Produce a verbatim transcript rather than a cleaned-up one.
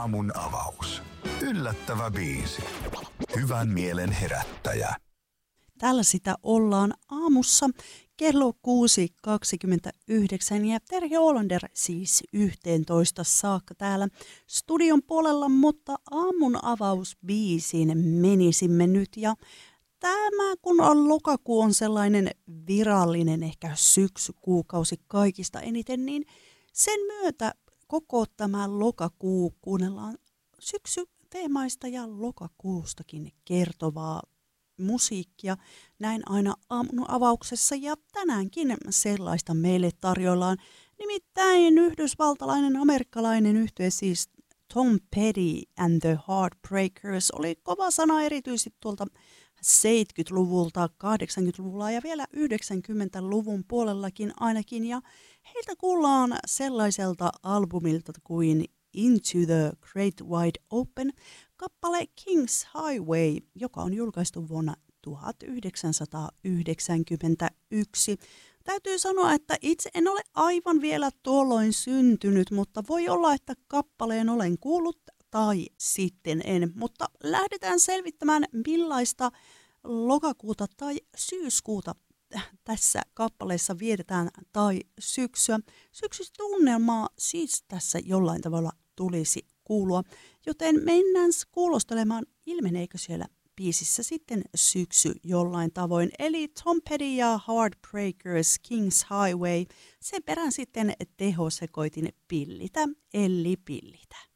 aamun avaus. Yllättävä biisi. Hyvän mielen herättäjä. Täällä sitä ollaan aamussa kello kuusi kaksikymmentäyhdeksän ja Terhi Olander siis yhteentoista saakka täällä studion puolella, mutta aamun avausbiisiin menisimme nyt ja tämä kun on lokakuu on sellainen virallinen ehkä syksykuukausi kaikista eniten, niin sen myötä koko tämä lokakuu kuunnellaan syksyteemaista ja lokakuustakin kertovaa musiikkia, näin aina aamun avauksessa ja tänäänkin sellaista meille tarjoillaan. Nimittäin yhdysvaltalainen amerikkalainen yhtye siis Tom Petty and the Heartbreakers oli kova sana erityisesti tuolta seitsemänkymmentäluvulta, kahdeksankymmentäluvulla ja vielä yhdeksänkymmentäluvun puolellakin ainakin. Ja heiltä kuullaan sellaiselta albumilta kuin Into the Great Wide Open kappale King's Highway, joka on julkaistu vuonna tuhatyhdeksänsataayhdeksänkymmentäyksi. Täytyy sanoa, että itse en ole aivan vielä tuolloin syntynyt, mutta voi olla, että kappaleen olen kuullut tai sitten en. Mutta lähdetään selvittämään, millaista lokakuuta tai syyskuuta tässä kappaleessa vietetään tai syksyä. Syksystunnelmaa siis tässä jollain tavalla tulisi kuulua, joten mennään kuulostelemaan, ilmeneekö siellä biisissä sitten syksy jollain tavoin. Eli Tom Petty ja Heartbreakers, King's Highway, sen perään sitten tehosekoitin Pillitä, Elli Pillitä.